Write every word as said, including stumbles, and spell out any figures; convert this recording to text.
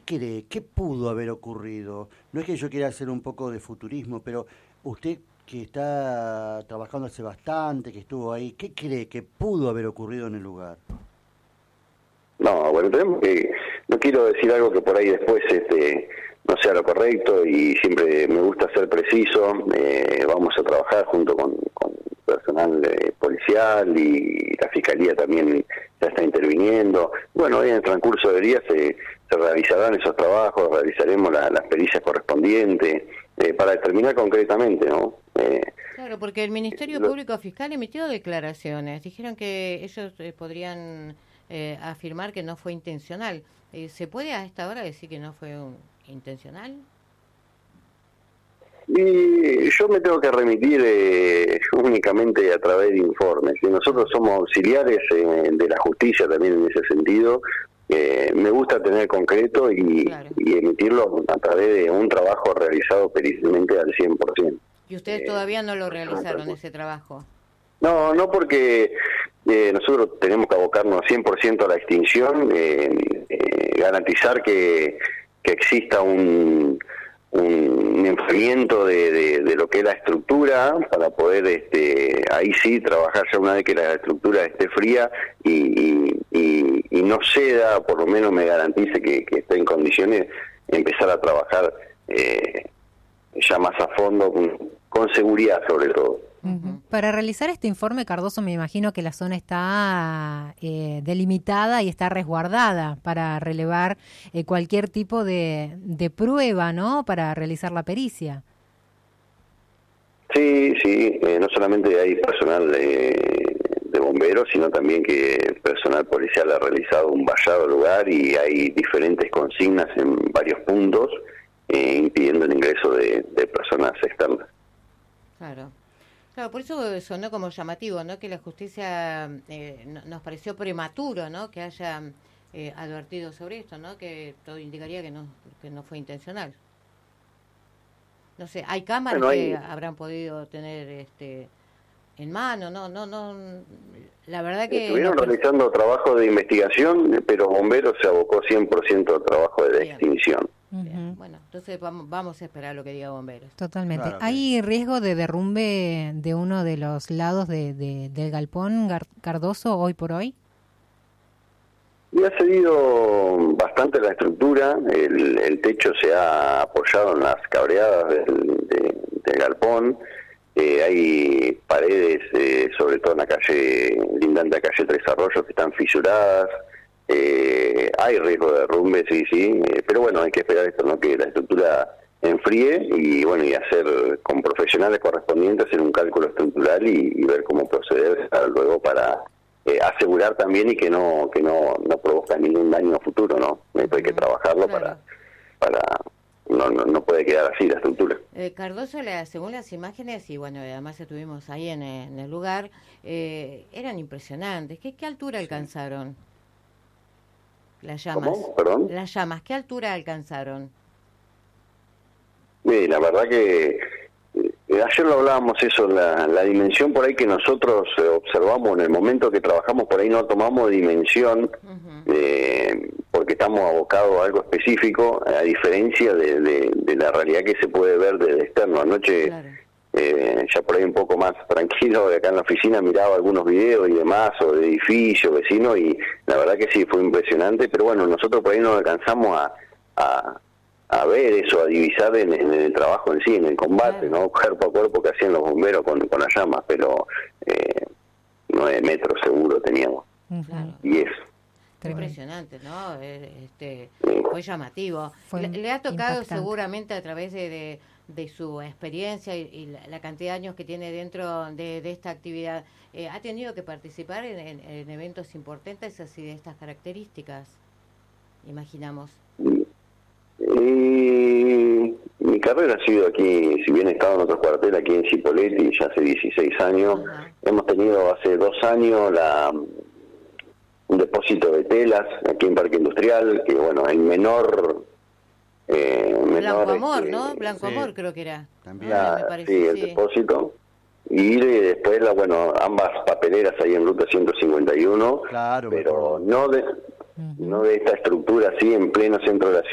cree? ¿Qué pudo haber ocurrido? No es que yo quiera hacer un poco de futurismo, pero usted que está trabajando hace bastante, que estuvo ahí, ¿qué cree que pudo haber ocurrido en el lugar? No, bueno, tenemos que, no quiero decir algo que por ahí después este, no sea lo correcto, y siempre me gusta ser preciso. Eh, vamos a trabajar junto con, con personal eh, policial, y la Fiscalía también ya está interviniendo. Bueno, hoy en el transcurso del día se, se realizarán esos trabajos, realizaremos la, las pericias correspondientes, eh, para determinar concretamente, ¿no? Eh, claro, porque el Ministerio lo, Público Fiscal emitió declaraciones, dijeron que ellos eh, podrían eh, afirmar que no fue intencional. Eh, ¿Se puede a esta hora decir que no fue un, intencional? Y yo me tengo que remitir eh, únicamente a través de informes. Y nosotros somos auxiliares eh, de la justicia también en ese sentido. Eh, me gusta tener concreto y, claro. y emitirlo a través de un trabajo realizado pericialmente al cien por ciento. ¿Y ustedes eh, todavía no lo realizaron, ese trabajo? No, no, porque eh, nosotros tenemos que abocarnos cien por ciento a la extinción, eh, eh, garantizar que, que exista un... un enfriamiento de, de, de lo que es la estructura, para poder este ahí sí trabajar ya una vez que la estructura esté fría y, y, y, y no ceda, por lo menos me garantice que, que esté en condiciones de empezar a trabajar eh, ya más a fondo, con, con seguridad sobre todo. Uh-huh. Para realizar este informe, Cardoso, me imagino que la zona está eh, delimitada y está resguardada para relevar eh, cualquier tipo de, de prueba, ¿no? Para realizar la pericia. Sí, sí, eh, no solamente hay personal de, de bomberos, sino también que personal policial ha realizado un vallado al lugar, y hay diferentes consignas en varios puntos eh, impidiendo el ingreso de, de personas externas. Claro. Claro, por eso sonó como llamativo, ¿no? Que la justicia eh, no, nos pareció prematuro, ¿no? Que haya eh, advertido sobre esto, ¿no? Que todo indicaría que no que no fue intencional. No sé, hay cámaras bueno, hay... que habrán podido tener este en mano, no, no, no. La verdad que estuvieron no... realizando trabajo de investigación, pero Bomberos se abocó cien por ciento al trabajo de Bien. extinción. Bien. Bueno, entonces vamos, vamos a esperar lo que diga Bomberos. Totalmente. Claro, ¿Hay riesgo de derrumbe de uno de los lados de, de, del galpón, Cardoso, hoy por hoy? Y ha cedido bastante la estructura, el, el techo se ha apoyado en las cabreadas del, de, del galpón, eh, hay paredes, eh, sobre todo en la calle, lindante a calle Tres Arroyos, que están fisuradas. Eh, hay riesgo de derrumbe, sí, sí, eh, pero bueno, hay que esperar esto, ¿no? Que la estructura enfríe y bueno, y hacer con profesionales correspondientes, hacer un cálculo estructural y, y ver cómo proceder luego para eh, asegurar también y que no que no, no provoca ningún daño futuro, ¿no? Esto hay que trabajarlo claro. para para no, no no puede quedar así la estructura. Eh, Cardoso, la, según las imágenes, y bueno, además estuvimos ahí en, en el lugar, eh, eran impresionantes. ¿Qué, qué altura sí. alcanzaron? Las llamas. ¿Cómo? ¿Perdón? Las llamas, ¿qué altura alcanzaron? Sí, la verdad que eh, ayer lo hablábamos eso, la, la dimensión por ahí que nosotros eh, observamos en el momento que trabajamos, por ahí no tomamos dimensión, uh-huh. eh, porque estamos abocados a algo específico, a diferencia de, de, de la realidad que se puede ver desde externo. Anoche, claro. eh, ya por ahí un poco más tranquilo, de acá en la oficina miraba algunos videos y demás, o de edificios, vecinos, y la verdad que sí, fue impresionante, pero bueno, nosotros por ahí no alcanzamos a, a, a ver eso, a divisar en, en el trabajo en sí, en el combate, claro. ¿no? Cuerpo a cuerpo que hacían los bomberos con, con las llamas, pero eh, nueve metros seguro teníamos. Claro. Y eso. Impresionante, ¿no? Este, fue llamativo. Fue le, le ha tocado impactante. Seguramente a través de, de, de su experiencia y, y la, la cantidad de años que tiene dentro de, de esta actividad. Eh, ¿Ha tenido que participar en, en, en eventos importantes así de estas características? Imaginamos. Y mi carrera ha sido aquí, si bien he estado en otro cuartel aquí en Cipolletti ya hace dieciséis años, uh-huh. hemos tenido hace dos años la un depósito de telas aquí en Parque Industrial, que bueno, el menor... Eh, menor Blanco Amor, este, ¿no? Blanco sí. Amor creo que era. También. La, me parece, sí, el sí. depósito. Y después, la, bueno, ambas papeleras ahí en Ruta ciento cincuenta y uno, claro, pero no de, uh-huh. no de esta estructura así en pleno centro de la ciudad.